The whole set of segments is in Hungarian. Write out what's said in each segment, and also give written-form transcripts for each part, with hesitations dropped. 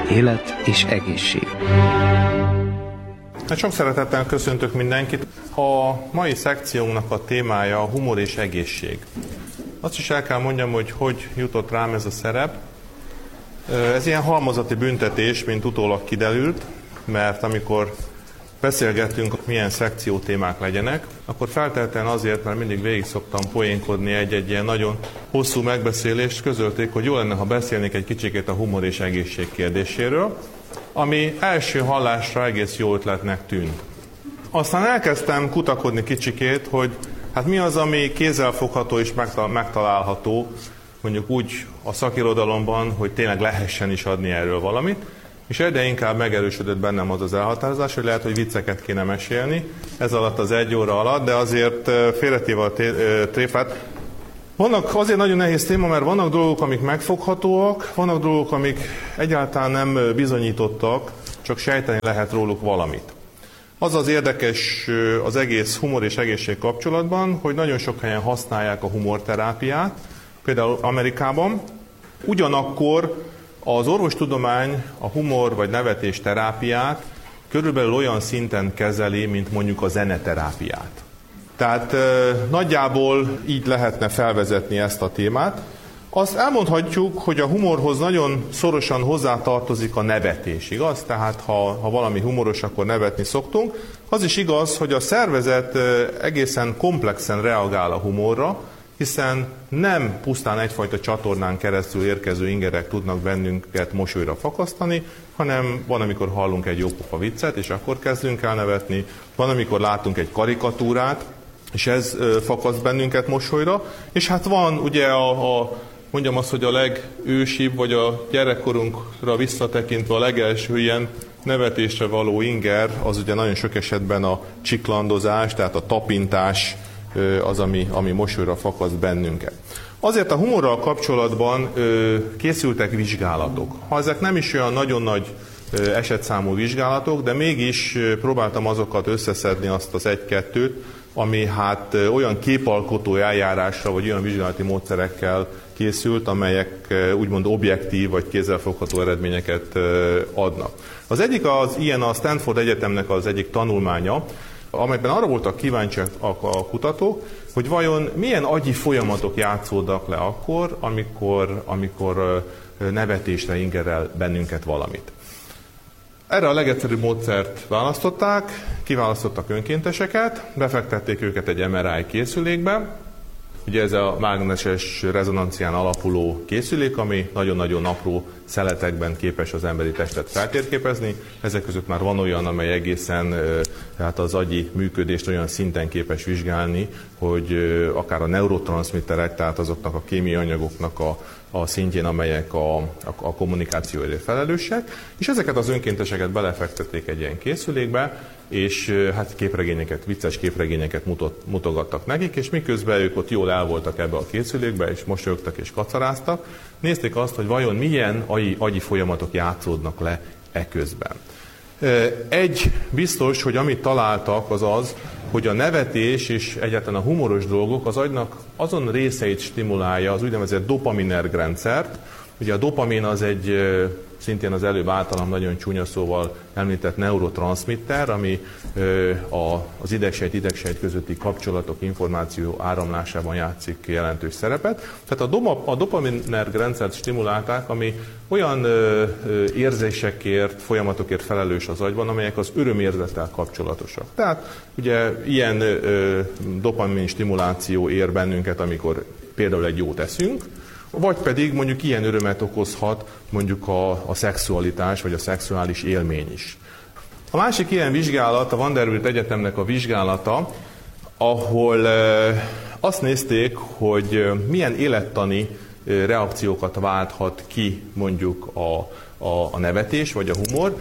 Élet és egészség. Sok szeretettel köszöntök mindenkit. A mai szekciónknak a témája a humor és egészség. Azt is el kell mondjam, hogy jutott rám ez a szerep. Ez ilyen halmazati büntetés, mint utólag kiderült, mert amikor beszélgettünk, milyen szekció témák legyenek, akkor feltétlenül azért, mert mindig végig szoktam poénkodni egy ilyen nagyon hosszú megbeszélést, közölték, hogy jó lenne, ha beszélnék egy kicsikét a humor és egészség kérdéséről, ami első hallásra egész jó ötletnek tűnt. Aztán elkezdtem kutakodni kicsikét, hogy hát mi az, ami kézzelfogható és megtalálható, mondjuk úgy a szakirodalomban, hogy tényleg lehessen is adni erről valamit, és egyre inkább megerősödött bennem az elhatározás, hogy lehet, hogy vicceket kéne mesélni ez alatt az 1 óra alatt, de azért félretéve a tréfát. Vannak azért nagyon nehéz téma, mert vannak dolgok, amik megfoghatóak, vannak dolgok, amik egyáltalán nem bizonyítottak, csak sejteni lehet róluk valamit. Az az érdekes az egész humor és egészség kapcsolatban, hogy nagyon sok helyen használják a humorterápiát, például Amerikában. Ugyanakkor az orvostudomány a humor vagy nevetés terápiát körülbelül olyan szinten kezeli, mint mondjuk a zeneterápiát. Tehát nagyjából így lehetne felvezetni ezt a témát. Azt elmondhatjuk, hogy a humorhoz nagyon szorosan hozzátartozik a nevetés, igaz? Tehát ha valami humoros, akkor nevetni szoktunk. Az is igaz, hogy a szervezet egészen komplexen reagál a humorra, hiszen nem pusztán egyfajta csatornán keresztül érkező ingerek tudnak bennünket mosolyra fakasztani, hanem van, amikor hallunk egy jópofa viccet, és akkor kezdünk el nevetni, van, amikor látunk egy karikatúrát, és ez fakaszt bennünket mosolyra, és hát van ugye mondjam azt, hogy a legősibb, vagy a gyerekkorunkra visszatekintve a legelső ilyen nevetésre való inger, az ugye nagyon sok esetben a csiklandozás, tehát a tapintás az, ami mosolyra fakaszt bennünket. Azért a humorral kapcsolatban készültek vizsgálatok. Ha ezek nem is olyan nagyon nagy esetszámú vizsgálatok, de mégis próbáltam azokat összeszedni, azt az 1-2-t, ami hát olyan képalkotó eljárásra, vagy olyan vizsgálati módszerekkel készült, amelyek úgymond objektív, vagy kézzelfogható eredményeket adnak. Az egyik ilyen a Stanford Egyetemnek az egyik tanulmánya, amelyben arra voltak kíváncsiak a kutatók, hogy vajon milyen agyi folyamatok játszódnak le akkor, amikor nevetésre ingerel bennünket valamit. Erre a legegyszerűbb módszert választották, kiválasztottak önkénteseket, befektették őket egy MRI készülékbe. Ugye ez a mágneses rezonancián alapuló készülék, ami nagyon-nagyon apró szeletekben képes az emberi testet feltérképezni. Ezek között már van olyan, amely egészen hát az agyi működést olyan szinten képes vizsgálni, hogy akár a neurotranszmitterek, tehát azoknak a kémiai anyagoknak a szintjén, amelyek a kommunikációért felelősek, és ezeket az önkénteseket belefektették egy ilyen készülékbe, és hát vicces képregényeket mutogattak nekik, és miközben ők ott jól el voltak ebbe a készülékbe, és mosolyogtak és kacaráztak, nézték azt, hogy vajon milyen agyi folyamatok játszódnak le eközben. Egy biztos, hogy amit találtak az, hogy a nevetés és egyáltalán a humoros dolgok az agynak azon részeit stimulálja, az úgynevezett dopaminerg rendszert. Ugye a dopamin az egy szintén az előbb általam nagyon csúnya szóval említett neurotranszmitter, ami az idegsejt közötti kapcsolatok, információ áramlásában játszik jelentős szerepet. Tehát a dopaminerg rendszert stimulálták, ami olyan érzésekért, folyamatokért felelős az agyban, amelyek az örömérzettel kapcsolatosak. Tehát ugye ilyen dopamin stimuláció ér bennünket, amikor például egy jót eszünk, vagy pedig mondjuk ilyen örömet okozhat mondjuk a szexualitás, vagy a szexuális élmény is. A másik ilyen vizsgálat, a Vanderbilt Egyetemnek a vizsgálata, ahol azt nézték, hogy milyen élettani reakciókat válthat ki mondjuk a nevetés, vagy a humor.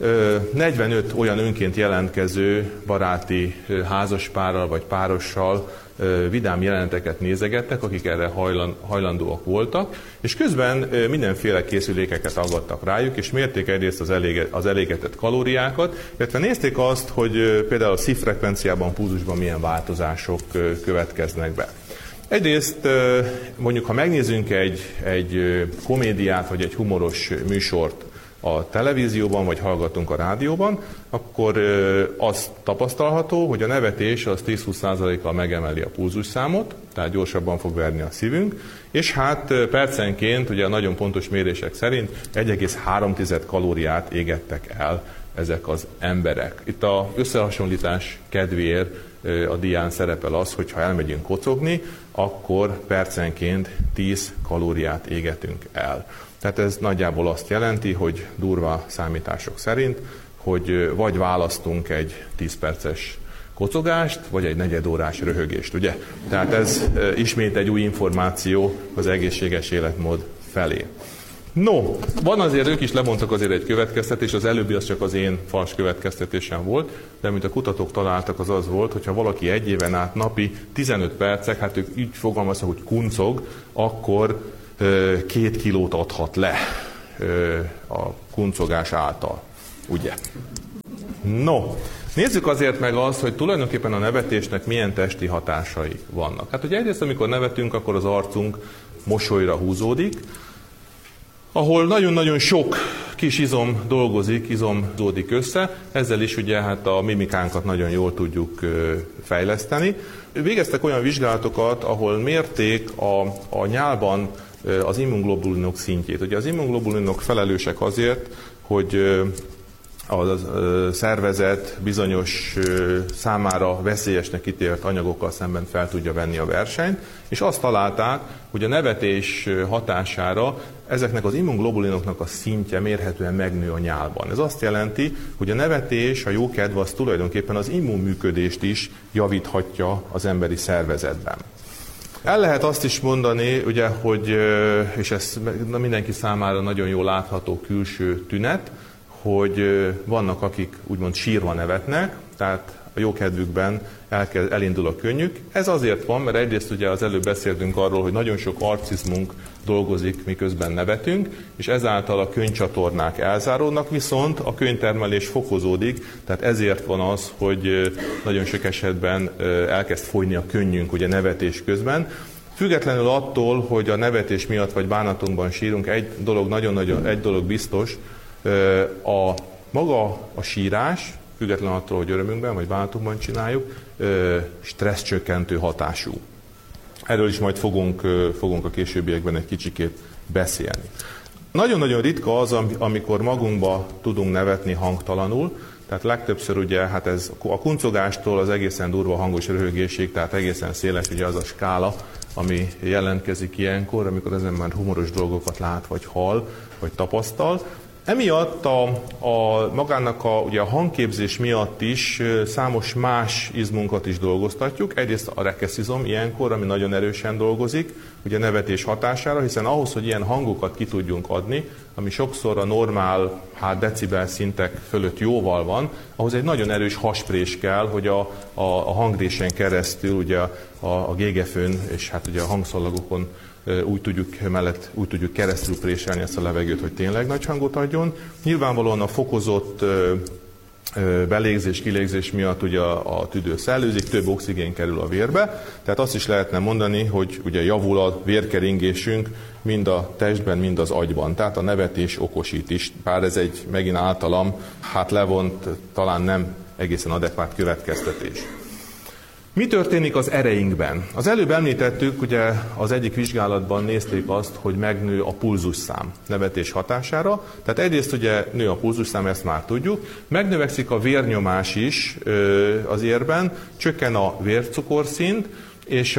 45 olyan önként jelentkező baráti házaspárral vagy párossal vidám jeleneteket nézegettek, akik erre hajlandóak voltak, és közben mindenféle készülékeket aggattak rájuk, és mérték egyrészt az elégetett kalóriákat, illetve nézték azt, hogy például a szívfrekvenciában, pulzusban milyen változások következnek be. Egyrészt mondjuk, ha megnézzünk egy komédiát, vagy egy humoros műsort, a televízióban, vagy hallgatunk a rádióban, akkor az tapasztalható, hogy a nevetés az 10-20%-kal megemeli a pulzusszámot, tehát gyorsabban fog verni a szívünk, és hát percenként, ugye a nagyon pontos mérések szerint 1,3 kalóriát égettek el ezek az emberek. Itt az összehasonlítás kedvéért a dián szerepel az, hogy ha elmegyünk kocogni, akkor percenként 10 kalóriát égetünk el. Tehát ez nagyjából azt jelenti, hogy durva számítások szerint, hogy vagy választunk egy 10 perces kocogást, vagy egy negyedórás röhögést, ugye? Tehát ez ismét egy új információ az egészséges életmód felé. No, van azért, ők is lemondtak azért egy következtetés, az előbbi az csak az én fals következtetésem volt, de amit a kutatók találtak, az az volt, hogyha valaki egy éven át napi 15 percek, hát ők így fogalmaznak, hogy kuncog, akkor 2 kilót adhat le a kuncogás által, ugye? No, nézzük azért meg azt, hogy tulajdonképpen a nevetésnek milyen testi hatásai vannak. Hát ugye egyrészt, amikor nevetünk, akkor az arcunk mosolyra húzódik, ahol nagyon-nagyon sok kis izom dolgozik, izomzódik össze, ezzel is ugye hát a mimikánkat nagyon jól tudjuk fejleszteni. Végeztek olyan vizsgálatokat, ahol mérték a nyálban az immunglobulinok szintjét. Ugye az immunglobulinok felelősek azért, hogy a szervezet bizonyos számára veszélyesnek ítélt anyagokkal szemben fel tudja venni a versenyt, és azt találták, hogy a nevetés hatására ezeknek az immunglobulinoknak a szintje mérhetően megnő a nyálban. Ez azt jelenti, hogy a nevetés, a jókedv az tulajdonképpen az immunműködést is javíthatja az emberi szervezetben. El lehet azt is mondani, ugye, hogy, és ez mindenki számára nagyon jól látható külső tünet, hogy vannak, akik úgymond sírva nevetnek, tehát a jókedvükben elindul a könnyük. Ez azért van, mert egyrészt ugye az előbb beszéltünk arról, hogy nagyon sok arcizmunk dolgozik, miközben nevetünk, és ezáltal a könnycsatornák elzáródnak, viszont a könnytermelés fokozódik, tehát ezért van az, hogy nagyon sok esetben elkezd folyni a könnyünk ugye nevetés közben. Függetlenül attól, hogy a nevetés miatt vagy bánatunkban sírunk, egy dolog biztos, a sírás, függetlenül attól, hogy örömünkben vagy bánatunkban csináljuk, stresszcsökkentő hatású. Erről is majd fogunk a későbbiekben egy kicsikét beszélni. Nagyon-nagyon ritka az, amikor magunkba tudunk nevetni hangtalanul, tehát legtöbbször ugye, hát ez a kuncogástól az egészen durva hangos röhögésig, tehát egészen széles ugye az a skála, ami jelentkezik ilyenkor, amikor ezen már humoros dolgokat lát, vagy hall, vagy tapasztal. Emiatt magának ugye a hangképzés miatt is számos más izmunkat is dolgoztatjuk. Egyrészt a rekeszizom ilyenkor, ami nagyon erősen dolgozik, ugye nevetés hatására, hiszen ahhoz, hogy ilyen hangokat ki tudjunk adni, ami sokszor a normál decibel szintek fölött jóval van, ahhoz egy nagyon erős hasprés kell, hogy a hangrésen keresztül, ugye a gégefőn és hát ugye a hangszallagokon úgy tudjuk keresztül préselni ezt a levegőt, hogy tényleg nagy hangot adjon. Nyilvánvalóan a fokozott belégzés-kilégzés miatt ugye a tüdő szellőzik, több oxigén kerül a vérbe, tehát azt is lehetne mondani, hogy ugye javul a vérkeringésünk mind a testben, mind az agyban. Tehát a nevetés okosít is, bár ez egy megint általam levont, talán nem egészen adekvát következtetés. Mi történik az ereinkben? Az előbb említettük, ugye az egyik vizsgálatban nézték azt, hogy megnő a pulzusszám nevetés hatására. Tehát egyrészt ugye nő a pulzusszám, ezt már tudjuk. Megnövekszik a vérnyomás is az érben, csökken a vércukorszint, és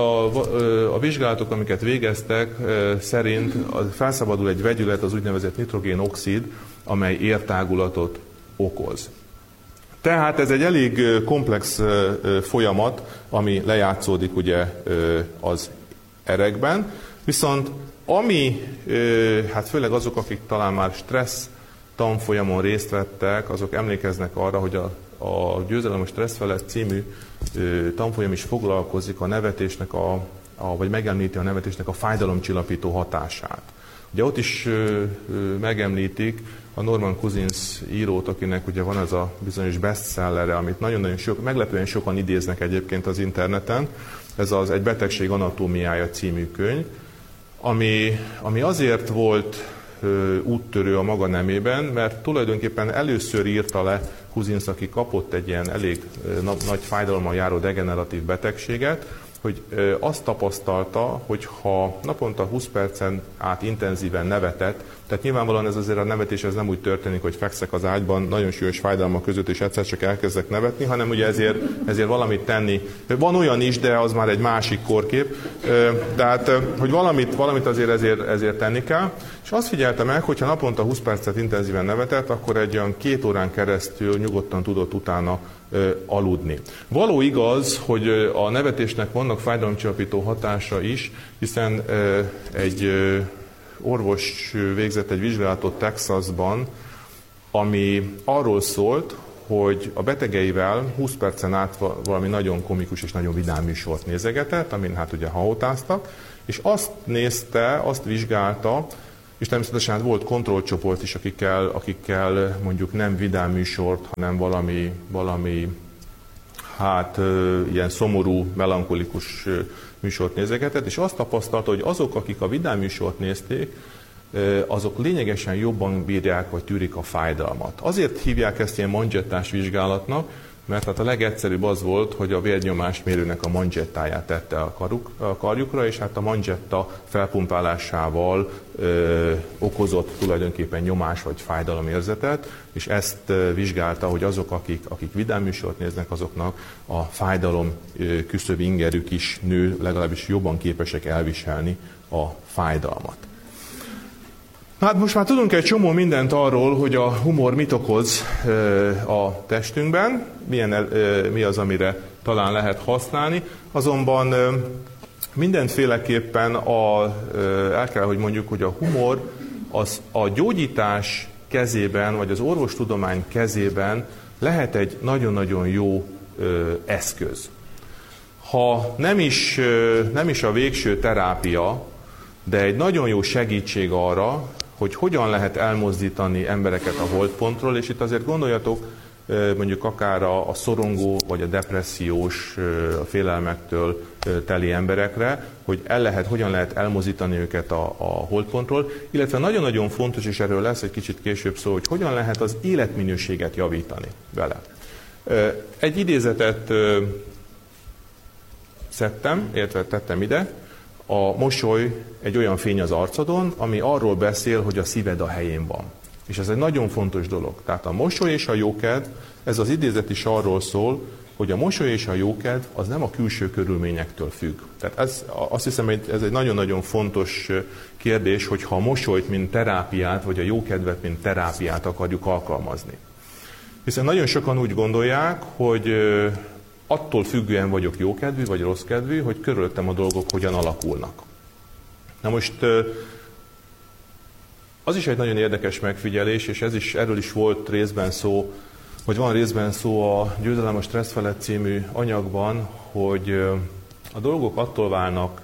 a vizsgálatok, amiket végeztek, szerint felszabadul egy vegyület, az úgynevezett nitrogén-oxid, amely értágulatot okoz. Tehát ez egy elég komplex folyamat, ami lejátszódik ugye az erekben, viszont ami, főleg azok, akik talán már stressz tanfolyamon részt vettek, azok emlékeznek arra, hogy a Győzelem a stressz felett című tanfolyam is foglalkozik a nevetésnek, vagy megemlíti a nevetésnek a fájdalomcsillapító hatását. Ugye ott is megemlítik a Norman Cousins írót, akinek ugye van ez a bizonyos bestsellere, amit nagyon-nagyon meglepően sokan idéznek egyébként az interneten. Ez az Egy betegség anatómiája című könyv, ami azért volt úttörő a maga nemében, mert tulajdonképpen először írta le Cousins, aki kapott egy ilyen elég nagy fájdalommal járó degeneratív betegséget, hogy azt tapasztalta, hogy ha naponta 20 percen át intenzíven nevetett, tehát nyilvánvalóan ez azért a nevetés ez nem úgy történik, hogy fekszek az ágyban nagyon súlyos fájdalmak között, és egyszer csak elkezdek nevetni, hanem ugye ezért valamit tenni. Van olyan is, de az már egy másik korkép. Tehát, hogy valamit azért ezért tenni kell. És azt figyelte meg, hogy ha naponta 20 percet intenzíven nevetett, akkor egy olyan 2 órán keresztül nyugodtan tudott utána aludni. Való igaz, hogy a nevetésnek vannak fájdalomcsillapító hatása is, hiszen egy orvos végzett egy vizsgálatot Texasban, ami arról szólt, hogy a betegeivel 20 percen át valami nagyon komikus és nagyon vidám műsort nézegetett, amin hát ugye hahotáztak, és azt vizsgálta, és természetesen hát volt kontrollcsoport is, akikkel mondjuk nem vidám műsort, hanem valami ilyen szomorú, melankolikus műsort nézegetett, és azt tapasztalta, hogy azok, akik a vidám műsort nézték, azok lényegesen jobban bírják vagy tűrik a fájdalmat. Azért hívják ezt ilyen manzsettás vizsgálatnak, mert hát a legegyszerűbb az volt, hogy a vérnyomásmérőnek a manzsettáját tette a karjukra, és hát a manzsetta felpumpálásával okozott tulajdonképpen nyomás vagy fájdalomérzetet, és ezt vizsgálta, hogy azok, akik vidám műsort néznek, azoknak a fájdalom küszöb ingerük is nő, legalábbis jobban képesek elviselni a fájdalmat. Hát most már tudunk egy csomó mindent arról, hogy a humor mit okoz a testünkben, mi az, amire talán lehet használni, azonban mindenféleképpen el kell, hogy mondjuk, hogy a humor az a gyógyítás kezében, vagy az orvostudomány kezében lehet egy nagyon-nagyon jó eszköz. Ha nem is a végső terápia, de egy nagyon jó segítség arra, hogy hogyan lehet elmozdítani embereket a holtpontról, és itt azért gondoljatok mondjuk akár a szorongó, vagy a depressziós, a félelmektől teli emberekre, hogy hogyan lehet elmozdítani őket a holtpontról, illetve nagyon-nagyon fontos, és erről lesz egy kicsit később szó, hogy hogyan lehet az életminőséget javítani vele. Egy idézetet szedtem, illetve tettem ide. A mosoly egy olyan fény az arcodon, ami arról beszél, hogy a szíved a helyén van. És ez egy nagyon fontos dolog. Tehát a mosoly és a jókedv, ez az idézet is arról szól, hogy a mosoly és a jókedv az nem a külső körülményektől függ. Tehát azt hiszem, hogy ez egy nagyon-nagyon fontos kérdés, hogyha a mosolyt, mint terápiát, vagy a jókedvet, mint terápiát akarjuk alkalmazni. Hiszen nagyon sokan úgy gondolják, hogy attól függően vagyok jókedvű vagy rosszkedvű, hogy körülöttem a dolgok hogyan alakulnak. Na most az is egy nagyon érdekes megfigyelés, és erről is volt részben szó, vagy van részben szó a Győzelem a stressz felett című anyagban, hogy a dolgok attól válnak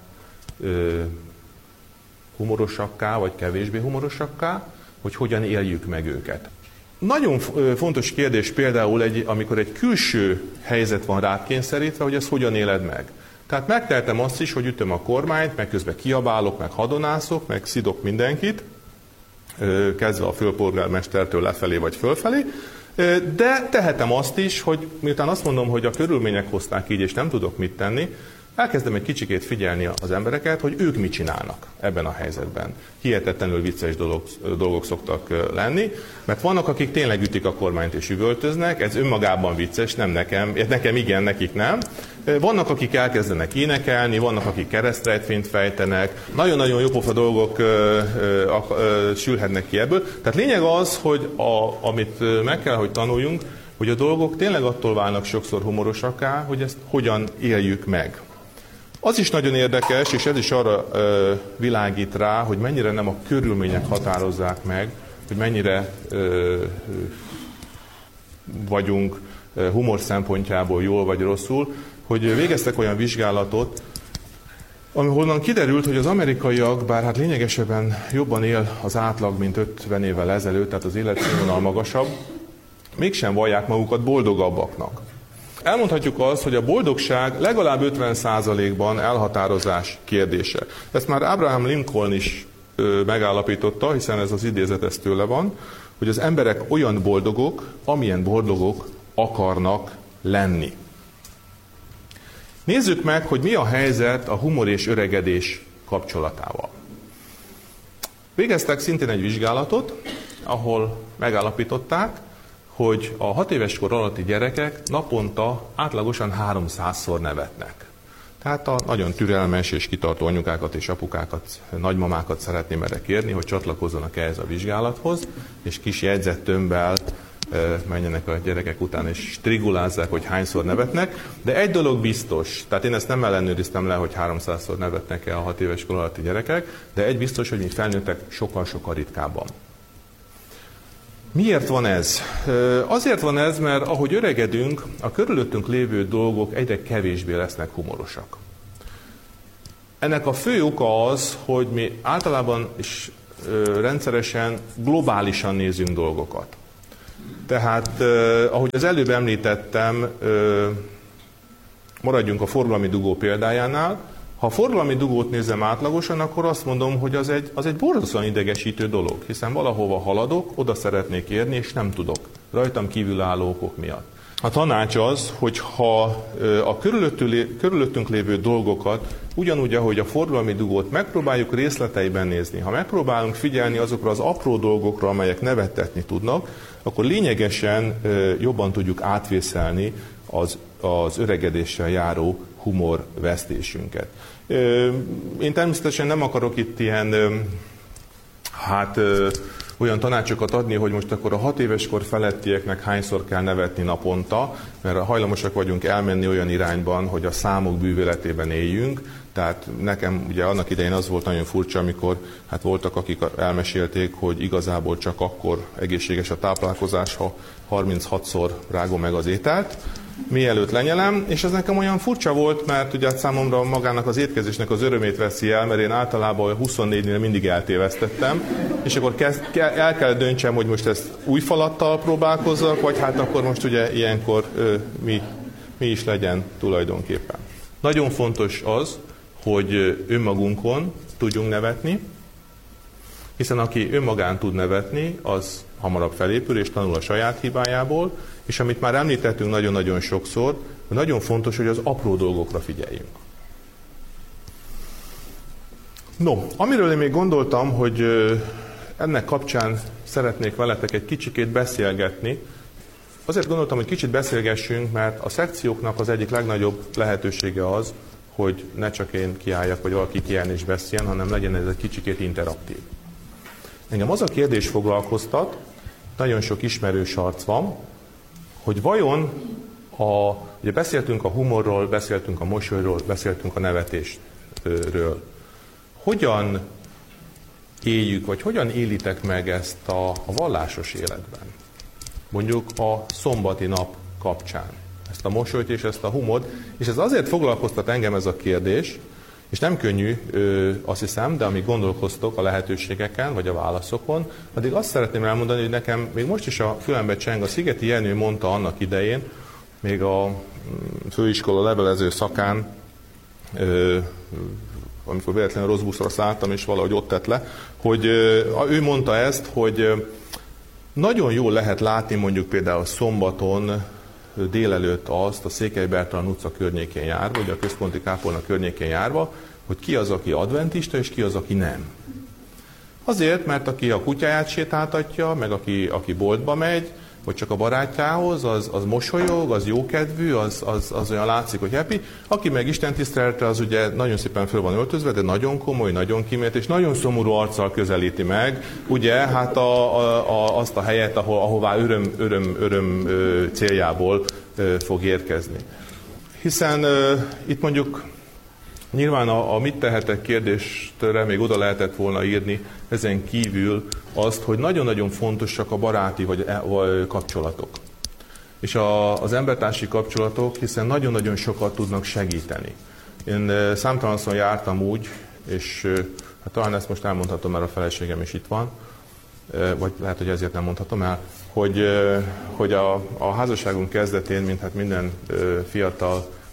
humorosakká, vagy kevésbé humorosakká, hogy hogyan éljük meg őket. Nagyon fontos kérdés például, amikor egy külső helyzet van rád kényszerítve, hogy ezt hogyan éled meg. Tehát megtehetem azt is, hogy ütöm a kormányt, meg közben kiabálok, meg hadonászok, meg szidok mindenkit, kezdve a főpolgármestertől lefelé vagy fölfelé, de tehetem azt is, hogy miután azt mondom, hogy a körülmények hozták így, és nem tudok mit tenni, elkezdem egy kicsikét figyelni az embereket, hogy ők mit csinálnak ebben a helyzetben. Hihetetlenül vicces dolgok szoktak lenni, mert vannak, akik tényleg ütik a kormányt és üvöltöznek, ez önmagában vicces, nem nekem igen, nekik nem. Vannak, akik elkezdenek énekelni, vannak, akik keresztrejtvényt fejtenek, nagyon-nagyon jópofa dolgok sülhetnek ki ebből. Tehát lényeg az, hogy amit meg kell, hogy tanuljunk, hogy a dolgok tényleg attól válnak sokszor humorosakká, hogy ezt hogyan éljük meg. Az is nagyon érdekes, és ez is arra világít rá, hogy mennyire nem a körülmények határozzák meg, hogy mennyire vagyunk humor szempontjából jól vagy rosszul, hogy végeztek olyan vizsgálatot, ahonnan kiderült, hogy az amerikaiak, bár hát lényegesebben jobban él az átlag, mint 50 évvel ezelőtt, tehát az életszínvonal magasabb, mégsem vallják magukat boldogabbaknak. Elmondhatjuk azt, hogy a boldogság legalább 50%-ban elhatározás kérdése. Ezt már Abraham Lincoln is megállapította, hiszen ez az idézet ez tőle van, hogy az emberek olyan boldogok, amilyen boldogok akarnak lenni. Nézzük meg, hogy mi a helyzet a humor és öregedés kapcsolatával. Végeztek szintén egy vizsgálatot, ahol megállapították, hogy a 6 éves kor alatti gyerekek naponta átlagosan 300-szor nevetnek. Tehát a nagyon türelmes és kitartó anyukákat és apukákat, nagymamákat szeretném erre kérni, hogy csatlakozzanak ehhez a vizsgálathoz, és kis jegyzettömbbel menjenek a gyerekek után, és strigulázzák, hogy hányszor nevetnek. De egy dolog biztos, tehát én ezt nem ellenőriztem le, hogy 300-szor nevetnek-e a 6 éves kor alatti gyerekek, de egy biztos, hogy mi felnőttek sokkal-sokkal ritkábban. Miért van ez? Azért van ez, mert ahogy öregedünk, a körülöttünk lévő dolgok egyre kevésbé lesznek humorosak. Ennek a fő oka az, hogy mi általában és rendszeresen globálisan nézünk dolgokat. Tehát, ahogy az előbb említettem, maradjunk a forgalmi dugó példájánál. Ha a forgalmi dugót nézem átlagosan, akkor azt mondom, hogy az egy borzasztóan idegesítő dolog, hiszen valahova haladok, oda szeretnék érni, és nem tudok, rajtam kívülálló okok miatt. A tanács az, hogy ha a körülöttünk lévő dolgokat, ugyanúgy, ahogy a forgalmi dugót megpróbáljuk részleteiben nézni, ha megpróbálunk figyelni azokra az apró dolgokra, amelyek nevettetni tudnak, akkor lényegesen jobban tudjuk átvészelni az öregedéssel járó humorvesztésünket. Én természetesen nem akarok itt ilyen, olyan tanácsokat adni, hogy most akkor a 6 éves kor felettieknek hányszor kell nevetni naponta, mert hajlamosak vagyunk elmenni olyan irányban, hogy a számok bűvöletében éljünk. Tehát nekem ugye annak idején az volt nagyon furcsa, amikor voltak, akik elmesélték, hogy igazából csak akkor egészséges a táplálkozás, ha 36-szor rágom meg az ételt, mielőtt lenyelem, és ez nekem olyan furcsa volt, mert ugye számomra magának az étkezésnek az örömét veszi el, mert én általában 24-nél mindig eltévesztettem, és akkor el kell döntsem, hogy most ezt új falattal próbálkozzak, vagy akkor most ugye ilyenkor mi is legyen tulajdonképpen. Nagyon fontos az, hogy önmagunkon tudjunk nevetni, hiszen aki önmagán tud nevetni, az hamarabb felépül és tanul a saját hibájából, és amit már említettünk nagyon-nagyon sokszor, nagyon fontos, hogy az apró dolgokra figyeljünk. No, amiről én még gondoltam, hogy ennek kapcsán szeretnék veletek egy kicsikét beszélgetni, azért gondoltam, hogy kicsit beszélgessünk, mert a szekcióknak az egyik legnagyobb lehetősége az, hogy ne csak én kiálljak, vagy valaki kiállni és beszéljen, hanem legyen ez egy kicsikét interaktív. Engem az a kérdés foglalkoztat, nagyon sok ismerős arc van, hogy vajon, ugye beszéltünk a humorról, beszéltünk a mosolyról, beszéltünk a nevetésről. Hogyan éljük, vagy hogyan élitek meg ezt a vallásos életben? Mondjuk a szombati nap kapcsán. Ezt a mosolyt és ezt a humort. És ez azért foglalkoztat engem ez a kérdés, és nem könnyű, azt hiszem, de amíg gondolkoztok a lehetőségeken, vagy a válaszokon, addig azt szeretném elmondani, hogy nekem még most is a fülembe cseng, a Szigeti Jenő mondta annak idején, még a főiskola levelező szakán, amikor véletlenül rossz buszra szálltam, és valahogy ott tett le, hogy ő mondta ezt, hogy nagyon jól lehet látni mondjuk például szombaton délelőtt azt a Székely Bertalan utca környékén járva, vagy a Központi Kápolna környékén járva, hogy ki az, aki adventista, és ki az, aki nem. Azért, mert aki a kutyáját sétáltatja, meg aki boltba megy, vagy csak a barátjához, az mosolyog, az jókedvű, az olyan látszik, hogy happy. Aki meg istentiszteletre, az ugye nagyon szépen föl van öltözve, de nagyon komoly, nagyon kimért, és nagyon szomorú arccal közelíti meg, ugye, azt a helyet, ahová öröm céljából fog érkezni. Hiszen itt mondjuk nyilván a mit tehetek kérdésre még oda lehetett volna írni, ezen kívül azt, hogy nagyon-nagyon fontosak a baráti vagy kapcsolatok. És az embertársi kapcsolatok, hiszen nagyon-nagyon sokat tudnak segíteni. Én számtalanszor jártam úgy, és talán ezt most elmondhatom, mert a feleségem is itt van, vagy lehet, hogy ezért nem mondhatom el, hogy a házasságunk kezdetén, mint hát minden fiatal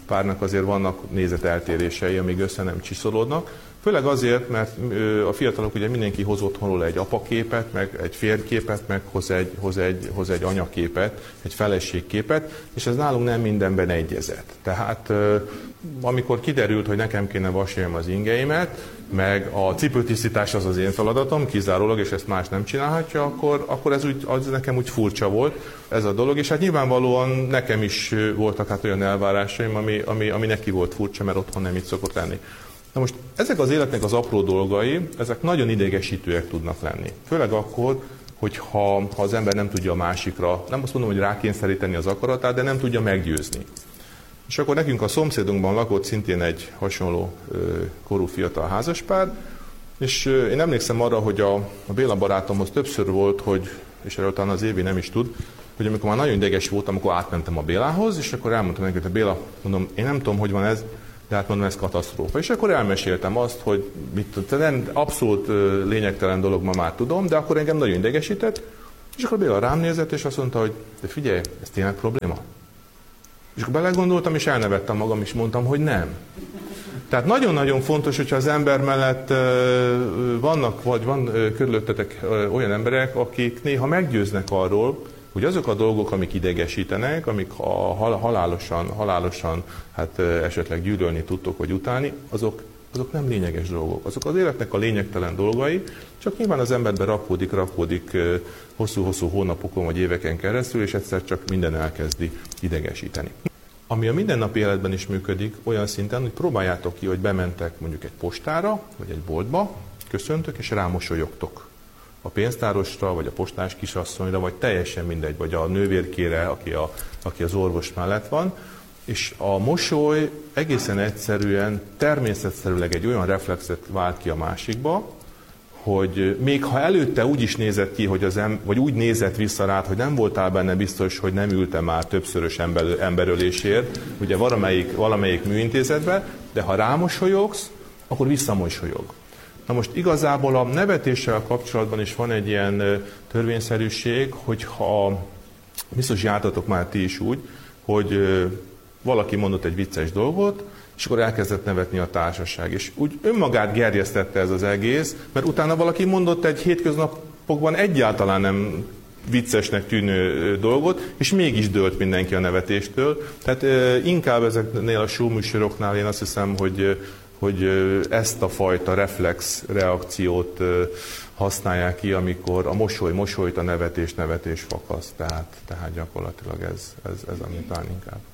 párnak azért vannak nézeteltérései, amíg össze nem csiszolódnak. Főleg azért, mert a fiatalok ugye mindenki hoz otthonról egy apaképet, meg egy férjképet, meg hoz egy anyaképet, egy feleségképet, és ez nálunk nem mindenben egyezett. Tehát amikor kiderült, hogy nekem kéne vasalnom az ingeimet, meg a cipőtisztítás az én feladatom, kizárólag, és ezt más nem csinálhatja, akkor ez nekem úgy furcsa volt ez a dolog, és hát nyilvánvalóan nekem is voltak hát olyan elvárásaim, ami neki volt furcsa, mert otthon nem így szokott lenni. Na most ezek az életnek az apró dolgai, ezek nagyon idegesítőek tudnak lenni. Főleg akkor, hogyha az ember nem tudja a másikra, nem azt mondom, hogy rákényszeríteni az akaratát, de nem tudja meggyőzni. És akkor nekünk a szomszédunkban lakott szintén egy hasonló korú fiatal házaspár, és én emlékszem arra, hogy a Béla barátomhoz többször volt, és erről talán az Évi nem is tud, hogy amikor már nagyon ideges voltam, akkor átmentem a Bélához, és akkor elmondtam neki, hogy Béla, mondom, én nem tudom, hogy van ez, de hát mondom, ez katasztrófa. És akkor elmeséltem azt, hogy nem abszolút lényegtelen dolog, ma már tudom, de akkor engem nagyon idegesített, és akkor Béla rám nézett, és azt mondta, hogy de figyelj, ez tényleg probléma? És akkor belegondoltam, és elnevettem magam, és mondtam, hogy nem. Tehát nagyon-nagyon fontos, hogyha az ember mellett van körülöttetek olyan emberek, akik néha meggyőznek arról, hogy azok a dolgok, amik idegesítenek, amik halálosan hát esetleg gyűlölni tudtok, vagy utálni, azok nem lényeges dolgok. Azok az életnek a lényegtelen dolgai, csak nyilván az emberbe rakódik hosszú-hosszú hónapokon vagy éveken keresztül, és egyszer csak minden elkezdi idegesíteni. Ami a mindennapi életben is működik, olyan szinten, hogy próbáljátok ki, hogy bementek mondjuk egy postára, vagy egy boltba, köszöntök, és rámosolyogtok. A pénztárosra, vagy a postás kisasszonyra, vagy teljesen mindegy, vagy a nővérkére, aki az orvos mellett van, és a mosoly egészen egyszerűen, természetszerűleg egy olyan reflexet vált ki a másikba, hogy még ha előtte úgy is nézett ki, vagy úgy nézett vissza rád, hogy nem voltál benne biztos, hogy nem ültem már többszörös emberölésért, ugye valamelyik műintézetben, de ha rámosolyogsz, akkor visszamosolyog. Na most igazából a nevetéssel kapcsolatban is van egy ilyen törvényszerűség, hogyha biztos jártatok már ti is úgy, hogy valaki mondott egy vicces dolgot, és akkor elkezdett nevetni a társaság. És úgy önmagát gerjesztette ez az egész, mert utána valaki mondott egy hétköznapokban egyáltalán nem viccesnek tűnő dolgot, és mégis dőlt mindenki a nevetéstől. Tehát inkább ezeknél a showműsoroknál én azt hiszem, hogy ezt a fajta reflex reakciót használják ki, amikor a mosolyt, a nevetés fakaszt. Tehát gyakorlatilag ez ami talán inkább.